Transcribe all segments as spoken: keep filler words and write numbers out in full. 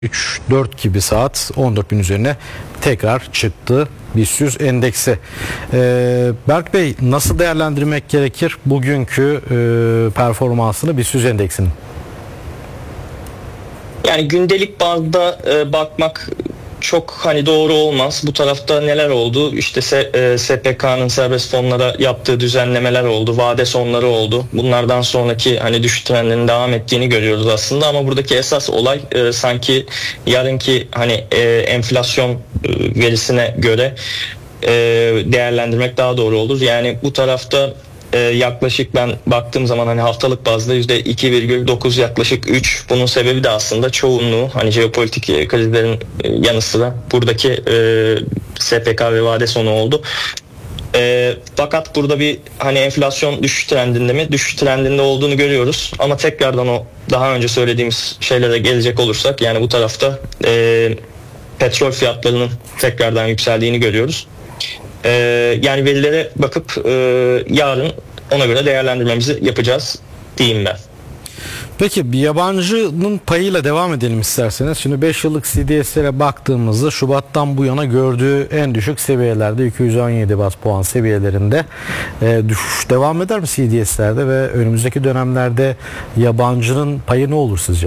üç dört gibi saat on dört bin üzerine tekrar çıktı BIST yüz endeksi. Ee, Berk Bey, nasıl değerlendirmek gerekir bugünkü e, performansını BIST yüz endeksinin? Yani gündelik bazda e, bakmak çok hani doğru olmaz. Bu tarafta neler oldu? İşte S P K'nın serbest fonlara yaptığı düzenlemeler oldu. Vade sonları oldu. Bunlardan sonraki hani düşüş trendinin devam ettiğini görüyoruz aslında. Ama buradaki esas olay e, sanki yarınki hani e, enflasyon e, verisine göre e, değerlendirmek daha doğru olur. Yani bu tarafta Ee, yaklaşık ben baktığım zaman hani haftalık bazda yüzde iki virgül dokuz yaklaşık üç. Bunun sebebi de aslında çoğunluğu hani jeopolitik krizlerin yanı sıra buradaki e, S P K ve vade sonu oldu. E, fakat burada bir hani enflasyon düşüş trendinde mi? Düşüş trendinde olduğunu görüyoruz. Ama tekrardan o daha önce söylediğimiz şeylere gelecek olursak yani bu tarafta e, petrol fiyatlarının tekrardan yükseldiğini görüyoruz. Ee, yani verilere bakıp e, yarın ona göre değerlendirmemizi yapacağız diyeyim ben. Peki bir yabancının payıyla devam edelim isterseniz. Şimdi beş yıllık C D S'lere baktığımızda Şubat'tan bu yana gördüğü en düşük seviyelerde iki yüz on yedi baz puan seviyelerinde e, düşüş devam eder mi C D S'lerde ve önümüzdeki dönemlerde yabancının payı ne olur sizce?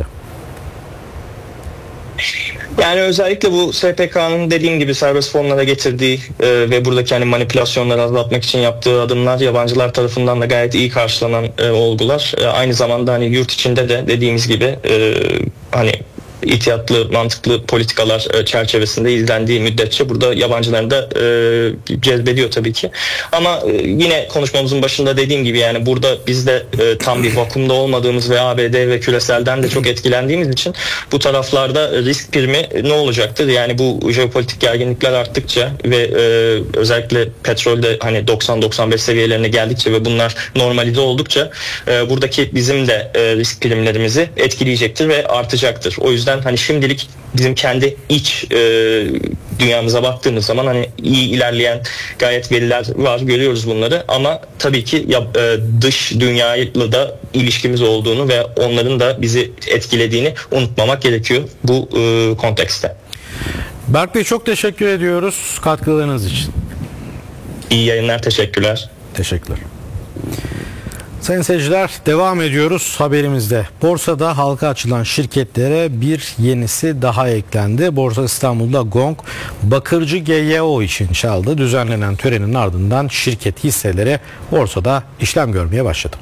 Yani özellikle bu S P K'nın dediğim gibi serbest fonlara getirdiği e, ve buradaki hani manipülasyonları azaltmak için yaptığı adımlar yabancılar tarafından da gayet iyi karşılanan e, olgular. E, aynı zamanda hani yurt içinde de dediğimiz gibi e, hani ihtiyatlı, mantıklı politikalar e, çerçevesinde izlendiği müddetçe burada yabancıların da e, cezbediyor tabii ki. Ama e, yine konuşmamızın başında dediğim gibi yani burada biz de e, tam bir vakumda olmadığımız ve A B D ve küreselden de çok etkilendiğimiz için bu taraflarda risk primi ne olacaktır? Yani bu jeopolitik gerginlikler arttıkça ve e, özellikle petrolde hani doksan doksan beş seviyelerine geldikçe ve bunlar normalize oldukça e, buradaki bizim de e, risk primlerimizi etkileyecektir ve artacaktır. O yüzden hani şimdilik bizim kendi iç e, dünyamıza baktığımız zaman hani iyi ilerleyen gayet veriler var, görüyoruz bunları ama tabii ki ya, e, dış dünyayla da ilişkimiz olduğunu ve onların da bizi etkilediğini unutmamak gerekiyor bu e, kontekste. Berk Bey, çok teşekkür ediyoruz katkılarınız için. İyi yayınlar, teşekkürler. Teşekkürler. Sayın seyirciler, devam ediyoruz haberimizde. Borsada halka açılan şirketlere bir yenisi daha eklendi. Borsa İstanbul'da Gong, Bakırcı G Y O için çaldı. Düzenlenen törenin ardından şirket hisseleri borsada işlem görmeye başladı.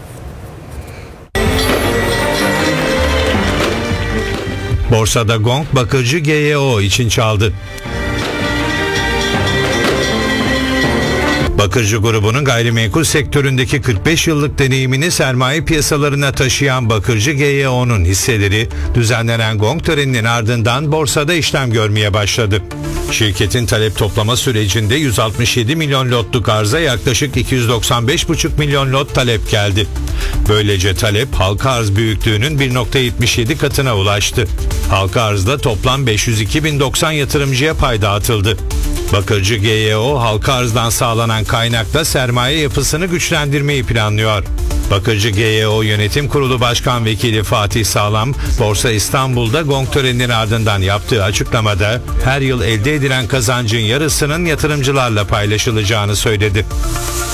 Borsada Gong, Bakırcı G Y O için çaldı. Bakırcı grubunun gayrimenkul sektöründeki kırk beş yıllık deneyimini sermaye piyasalarına taşıyan Bakırcı G Y O'nun hisseleri düzenlenen Gong töreninin ardından borsada işlem görmeye başladı. Şirketin talep toplama sürecinde yüz altmış yedi milyon lotluk arza yaklaşık iki yüz doksan beş buçuk milyon lot talep geldi. Böylece talep halka arz büyüklüğünün bir virgül yetmiş yedi katına ulaştı. Halka arzda toplam beş yüz iki bin doksan yatırımcıya pay dağıtıldı. Bakırcı G Y O halka arzdan sağlanan kaynakla sermaye yapısını güçlendirmeyi planlıyor. Bakırcı G Y O Yönetim Kurulu Başkan Vekili Fatih Sağlam, Borsa İstanbul'da Gong töreninin ardından yaptığı açıklamada her yıl elde edilen kazancın yarısının yatırımcılarla paylaşılacağını söyledi.